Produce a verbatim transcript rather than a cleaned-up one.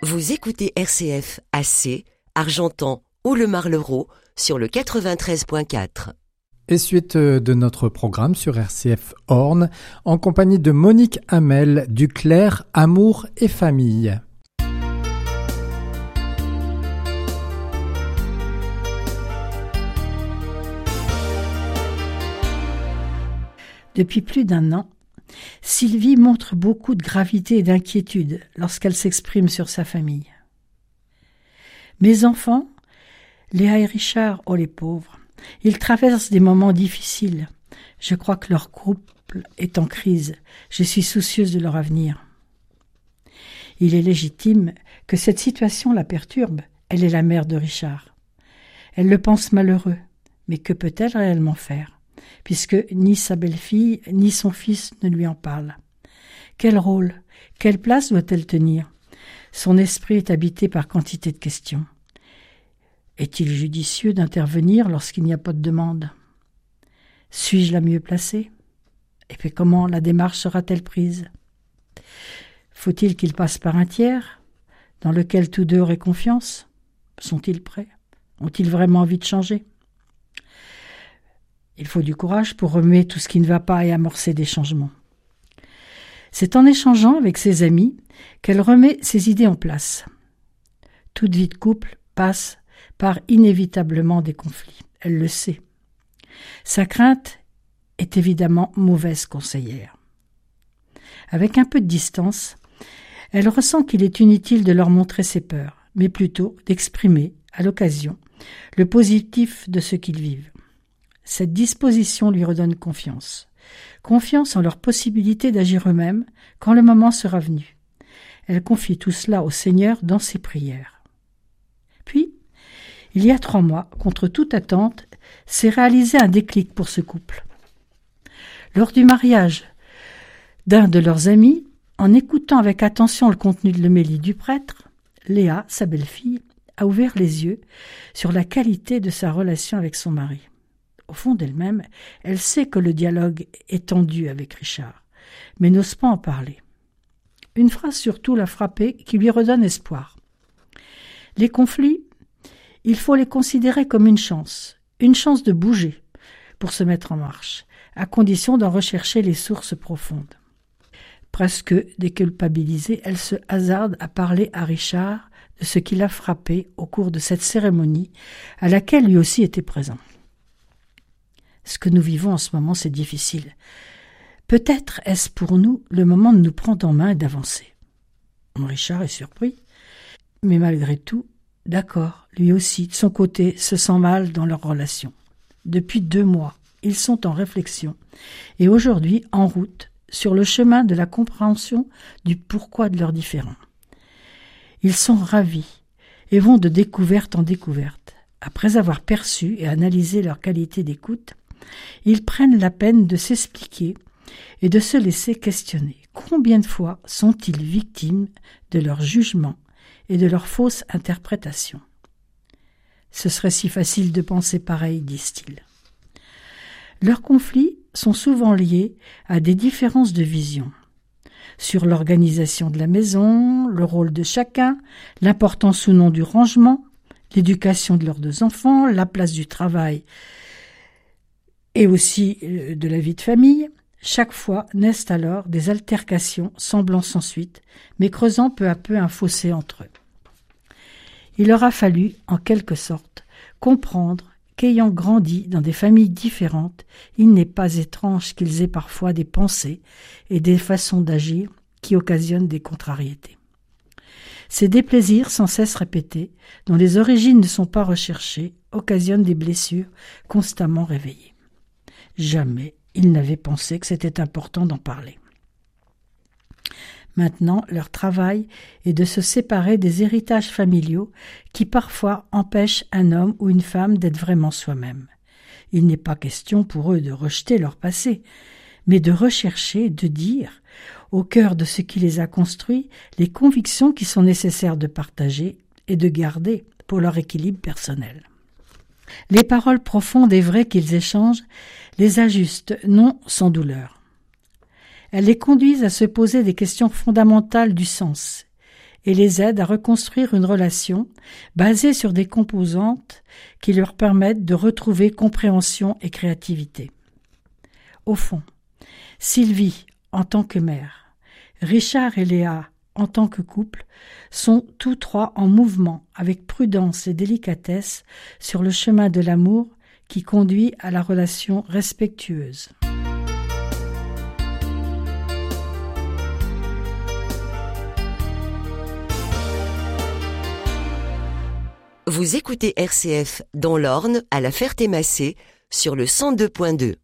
Vous écoutez R C F à C, Argentan ou le Marlereau sur le quatre-vingt-treize point quatre. Et suite de notre programme sur R C F Orne, en compagnie de Monique Hamel du Clair Amour et Famille. Depuis plus d'un an, Sylvie montre beaucoup de gravité et d'inquiétude lorsqu'elle s'exprime sur sa famille. Mes enfants, Léa et Richard, oh les pauvres, ils traversent des moments difficiles. Je crois que leur couple est en crise. Je suis soucieuse de leur avenir. Il est légitime que cette situation la perturbe. Elle est la mère de Richard. Elle le pense malheureux. Mais que peut-elle réellement faire, puisque ni sa belle-fille ni son fils ne lui en parlent? Quel rôle, quelle place doit-elle tenir? Son esprit est habité par quantité de questions. Est-il judicieux d'intervenir lorsqu'il n'y a pas de demande? Suis-je la mieux placée? Et puis comment la démarche sera-t-elle prise? Faut-il qu'il passe par un tiers, dans lequel tous deux auraient confiance? Sont-ils prêts? Ont-ils vraiment envie de changer? Il faut du courage pour remuer tout ce qui ne va pas et amorcer des changements. C'est en échangeant avec ses amis qu'elle remet ses idées en place. Toute vie de couple passe par inévitablement des conflits. Elle le sait. Sa crainte est évidemment mauvaise conseillère. Avec un peu de distance, elle ressent qu'il est inutile de leur montrer ses peurs, mais plutôt d'exprimer, à l'occasion, le positif de ce qu'ils vivent. Cette disposition lui redonne confiance. Confiance en leur possibilité d'agir eux-mêmes quand le moment sera venu. Elle confie tout cela au Seigneur dans ses prières. Puis, il y a trois mois, contre toute attente, s'est réalisé un déclic pour ce couple. Lors du mariage d'un de leurs amis, en écoutant avec attention le contenu de l'homélie du prêtre, Léa, sa belle-fille, a ouvert les yeux sur la qualité de sa relation avec son mari. Au fond d'elle-même, elle sait que le dialogue est tendu avec Richard, mais n'ose pas en parler. Une phrase surtout l'a frappée qui lui redonne espoir. Les conflits, il faut les considérer comme une chance, une chance de bouger pour se mettre en marche, à condition d'en rechercher les sources profondes. Presque déculpabilisée, elle se hasarde à parler à Richard de ce qui l'a frappé au cours de cette cérémonie à laquelle lui aussi était présent. Ce que nous vivons en ce moment, c'est difficile. Peut-être est-ce pour nous le moment de nous prendre en main et d'avancer. Richard est surpris, mais malgré tout, d'accord, lui aussi, de son côté, se sent mal dans leur relation. Depuis deux mois, ils sont en réflexion et aujourd'hui en route sur le chemin de la compréhension du pourquoi de leurs différends. Ils sont ravis et vont de découverte en découverte. Après avoir perçu et analysé leur qualité d'écoute, ils prennent la peine de s'expliquer et de se laisser questionner. Combien de fois sont-ils victimes de leur jugement et de leur fausse interprétation? Ce serait si facile de penser pareil, disent-ils. Leurs conflits sont souvent liés à des différences de vision sur l'organisation de la maison, le rôle de chacun, l'importance ou non du rangement, l'éducation de leurs deux enfants, la place du travail et aussi de la vie de famille. Chaque fois naissent alors des altercations semblant sans suite, mais creusant peu à peu un fossé entre eux. Il leur a fallu, en quelque sorte, comprendre qu'ayant grandi dans des familles différentes, il n'est pas étrange qu'ils aient parfois des pensées et des façons d'agir qui occasionnent des contrariétés. Ces déplaisirs sans cesse répétés, dont les origines ne sont pas recherchées, occasionnent des blessures constamment réveillées. Jamais ils n'avaient pensé que c'était important d'en parler. Maintenant, leur travail est de se séparer des héritages familiaux qui parfois empêchent un homme ou une femme d'être vraiment soi-même. Il n'est pas question pour eux de rejeter leur passé, mais de rechercher, de dire, au cœur de ce qui les a construits, les convictions qui sont nécessaires de partager et de garder pour leur équilibre personnel. Les paroles profondes et vraies qu'ils échangent les ajustent, non sans douleur. Elles les conduisent à se poser des questions fondamentales du sens et les aident à reconstruire une relation basée sur des composantes qui leur permettent de retrouver compréhension et créativité. Au fond, Sylvie, en tant que mère, Richard et Léa, en tant que couple, sont tous trois en mouvement avec prudence et délicatesse sur le chemin de l'amour qui conduit à la relation respectueuse. Vous écoutez R C F dans l'Orne à La Ferté-Massé sur le cent deux point deux.